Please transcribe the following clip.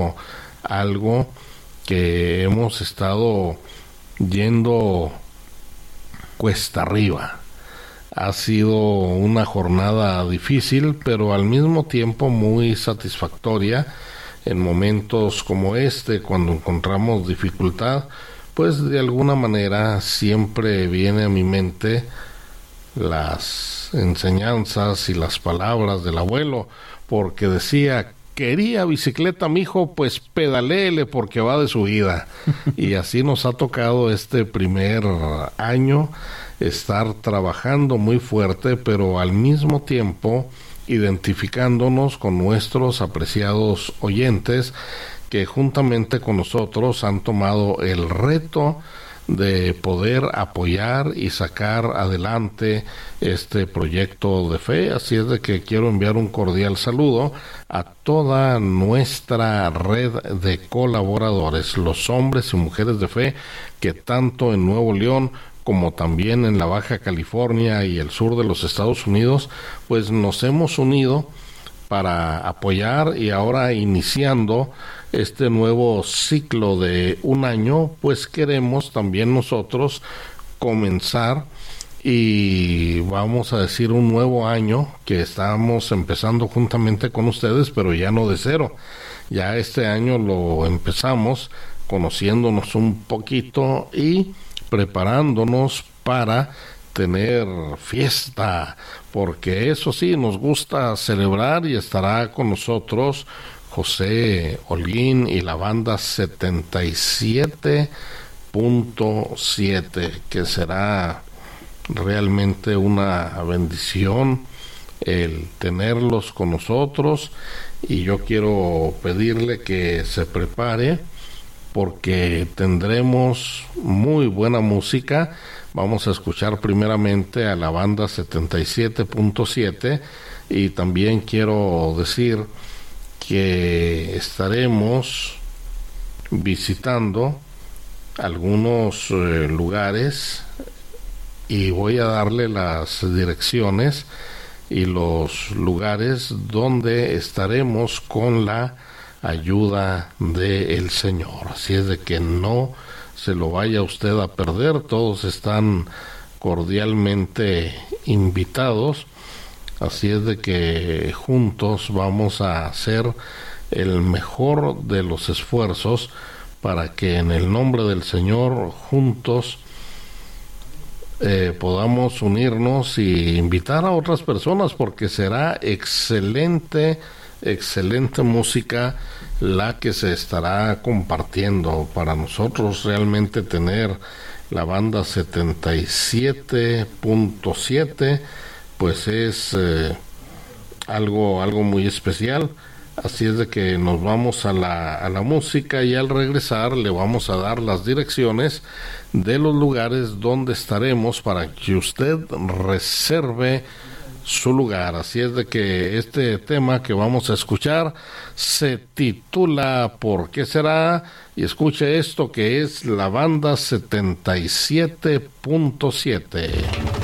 algo que hemos estado yendo cuesta arriba. Ha sido una jornada difícil, pero al mismo tiempo muy satisfactoria. En momentos como este, cuando encontramos dificultad, pues de alguna manera siempre viene a mi mente las enseñanzas y las palabras del abuelo, porque decía: quería bicicleta, mijo, pues pedaléele porque va de subida. Y así nos ha tocado este primer año estar trabajando muy fuerte, pero al mismo tiempo identificándonos con nuestros apreciados oyentes que juntamente con nosotros han tomado el reto de poder apoyar y sacar adelante este proyecto de fe. Así es de que quiero enviar un cordial saludo a toda nuestra red de colaboradores, los hombres y mujeres de fe que tanto en Nuevo León como también en la Baja California y el sur de los Estados Unidos, pues nos hemos unido para apoyar, y ahora iniciando este nuevo ciclo de un año, pues queremos también nosotros comenzar, y vamos a decir un nuevo año que estamos empezando juntamente con ustedes, pero ya no de cero. Ya este año lo empezamos conociéndonos un poquito y preparándonos para tener fiesta, porque eso sí, nos gusta celebrar, y estará con nosotros José Holguín y la banda 77.7, que será realmente una bendición el tenerlos con nosotros. Y yo quiero pedirle que se prepare, porque tendremos muy buena música. Vamos a escuchar primeramente a la banda 77.7, y también quiero decir que estaremos visitando algunos lugares, y voy a darle las direcciones y los lugares donde estaremos con la ayuda del Señor. Así es de que no se lo vaya usted a perder. Todos están cordialmente invitados. Así es de que juntos vamos a hacer el mejor de los esfuerzos para que en el nombre del Señor juntos podamos unirnos y invitar a otras personas, porque será excelente música la que se estará compartiendo. Para nosotros realmente tener la banda 77.7 pues es algo muy especial. Así es de que nos vamos a la música, y al regresar le vamos a dar las direcciones de los lugares donde estaremos para que usted reserve su lugar. Así es de que este tema que vamos a escuchar se titula ¿Por qué será? Y escuche esto, que es la banda 77.7.